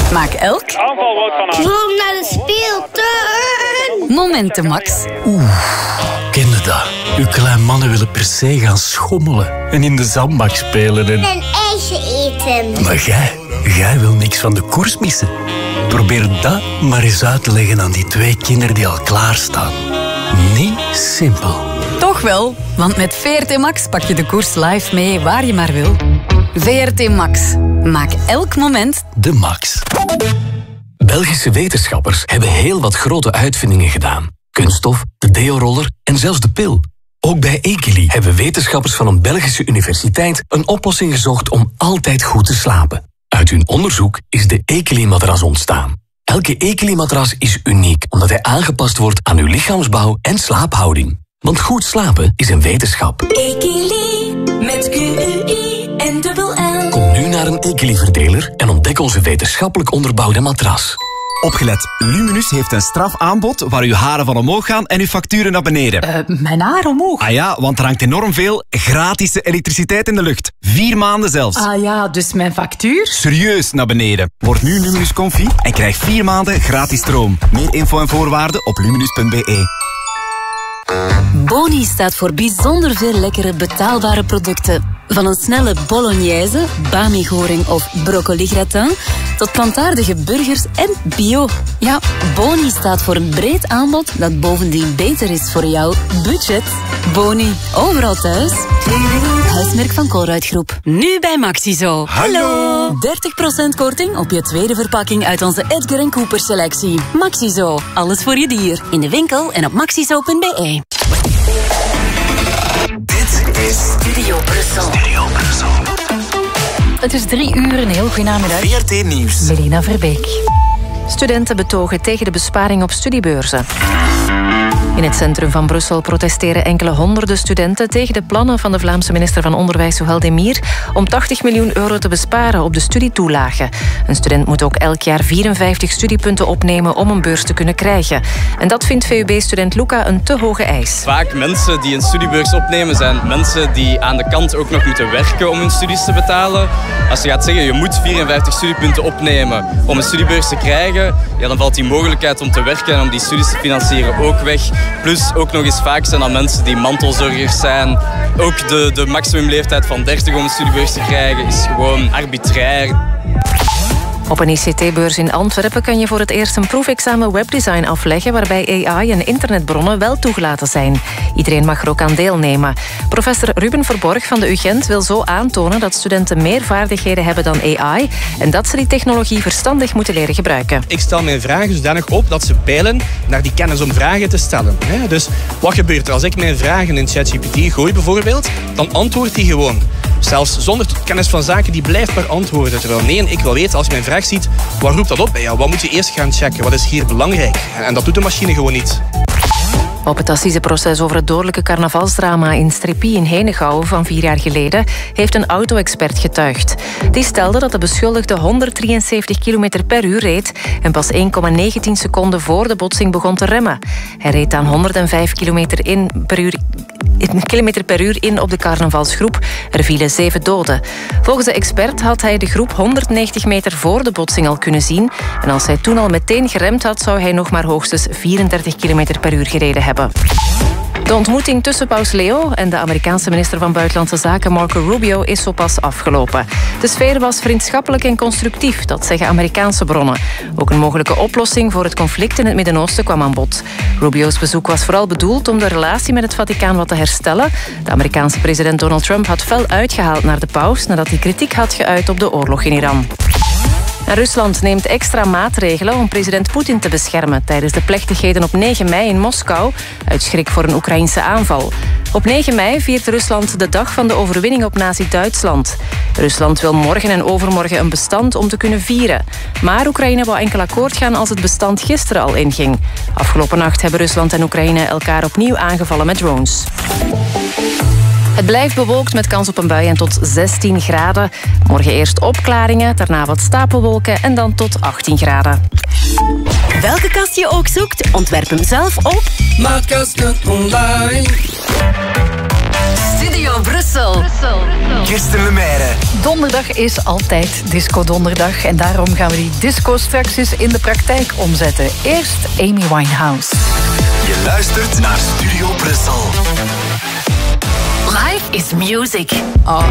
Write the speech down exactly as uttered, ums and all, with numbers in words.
Maak elk Aanval wordt van aan. Droom naar de speeltuin. moment Max. Oeh, ken je dat? Uw kleine mannen willen per se gaan schommelen en in de zandbak spelen en... Een ijsje eten. Maar jij, jij wil niks van de koers missen. Probeer dat maar eens uit te leggen aan die twee kinderen die al klaarstaan. Niet simpel. Toch wel, want met V R T Max pak je de koers live mee waar je maar wil. V R T Max. Maak elk moment de max. Belgische wetenschappers hebben heel wat grote uitvindingen gedaan. Kunststof, de deo-roller en zelfs de pil. Ook bij Ekeli hebben wetenschappers van een Belgische universiteit een oplossing gezocht om altijd goed te slapen. Uit hun onderzoek is de Ekeli-matras ontstaan. Elke Ekeli-matras is uniek, omdat hij aangepast wordt aan uw lichaamsbouw en slaaphouding. Want goed slapen is een wetenschap. Ekeli, met Q U I en dubbel L. Kom nu naar een Ekeli-verdeler en ontdek onze wetenschappelijk onderbouwde matras. Opgelet, Luminus heeft een strafaanbod waar uw haren van omhoog gaan en uw facturen naar beneden. Uh, mijn haar omhoog? Ah ja, want er hangt enorm veel gratis elektriciteit in de lucht. Vier maanden zelfs. Ah ja, dus mijn factuur? Serieus naar beneden. Word nu Luminus Comfy en krijg vier maanden gratis stroom. Meer info en voorwaarden op luminus punt b e. Boni staat voor bijzonder veel lekkere betaalbare producten. Van een snelle bolognese, bami-goring of broccoli-gratin, tot plantaardige burgers en bio. Ja, Boni staat voor een breed aanbod dat bovendien beter is voor jouw budget. Boni, overal thuis. Huismerk van Colruyt Groep. Nu bij Maxizo. Hallo! dertig procent korting op je tweede verpakking uit onze Edgar en Cooper selectie. Maxizo, alles voor je dier. In de winkel en op maxizo punt b e. Dit is Studio Brussel. Studio Brussel. Het is drie uur, een heel goede namiddag. V R T Nieuws. Melina Verbeek. Studenten betogen tegen de besparing op studiebeurzen. In het centrum van Brussel protesteren enkele honderden studenten tegen de plannen van de Vlaamse minister van Onderwijs Souhel Demir om tachtig miljoen euro te besparen op de studietoelage. Een student moet ook elk jaar vierenvijftig studiepunten opnemen om een beurs te kunnen krijgen. En dat vindt V U B-student Luca een te hoge eis. Vaak mensen die een studiebeurs opnemen zijn mensen die aan de kant ook nog moeten werken om hun studies te betalen. Als je gaat zeggen je moet vierenvijftig studiepunten opnemen om een studiebeurs te krijgen, ja, dan valt die mogelijkheid om te werken en om die studies te financieren ook weg. Plus ook nog eens vaak zijn dat mensen die mantelzorgers zijn. Ook de, de maximumleeftijd van dertig om een studiebeurs te krijgen is gewoon arbitrair. Op een I C T-beurs in Antwerpen kan je voor het eerst een proefexamen webdesign afleggen waarbij A I en internetbronnen wel toegelaten zijn. Iedereen mag er ook aan deelnemen. Professor Ruben Verborg van de U Gent wil zo aantonen dat studenten meer vaardigheden hebben dan A I en dat ze die technologie verstandig moeten leren gebruiken. Ik stel mijn vragen zodanig op dat ze peilen naar die kennis om vragen te stellen. Dus wat gebeurt er als ik mijn vragen in ChatGPT gooi bijvoorbeeld? Dan antwoordt hij gewoon. Zelfs zonder kennis van zaken, die blijft maar antwoorden. Terwijl nee, ik wil weten, als je mijn vraag ziet, wat roept dat op? Ja, wat moet je eerst gaan checken? Wat is hier belangrijk? En dat doet de machine gewoon niet. Op het assiseproces over het dodelijke carnavalsdrama in Stripie in Henegouwen van vier jaar geleden heeft een auto-expert getuigd. Die stelde dat de beschuldigde honderddrieënzeventig kilometer per uur reed en pas één komma negentien seconden voor de botsing begon te remmen. Hij reed dan honderdvijf kilometer in per uur kilometer per uur in op de carnavalsgroep. Er vielen zeven doden. Volgens de expert had hij de groep honderdnegentig meter voor de botsing al kunnen zien. En als hij toen al meteen geremd had, zou hij nog maar hoogstens vierendertig kilometer per uur gereden hebben. De ontmoeting tussen paus Leo en de Amerikaanse minister van Buitenlandse Zaken Marco Rubio is zo pas afgelopen. De sfeer was vriendschappelijk en constructief, dat zeggen Amerikaanse bronnen. Ook een mogelijke oplossing voor het conflict in het Midden-Oosten kwam aan bod. Rubio's bezoek was vooral bedoeld om de relatie met het Vaticaan wat te herstellen. De Amerikaanse president Donald Trump had fel uitgehaald naar de paus nadat hij kritiek had geuit op de oorlog in Iran. En Rusland neemt extra maatregelen om president Poetin te beschermen tijdens de plechtigheden op negen mei in Moskou, uit schrik voor een Oekraïnse aanval. Op negen mei viert Rusland de dag van de overwinning op nazi-Duitsland. Rusland wil morgen en overmorgen een bestand om te kunnen vieren. Maar Oekraïne wou enkel akkoord gaan als het bestand gisteren al inging. Afgelopen nacht hebben Rusland en Oekraïne elkaar opnieuw aangevallen met drones. Het blijft bewolkt met kans op een bui en tot zestien graden. Morgen eerst opklaringen, daarna wat stapelwolken en dan tot achttien graden. Welke kast je ook zoekt, ontwerp hem zelf op Maatkasten online. Studio Brussel. Kirsten Lemaire. Donderdag is altijd Disco Donderdag. En daarom gaan we die disco straks eens in de praktijk omzetten. Eerst Amy Winehouse. Je luistert naar Studio Brussel. Life is music.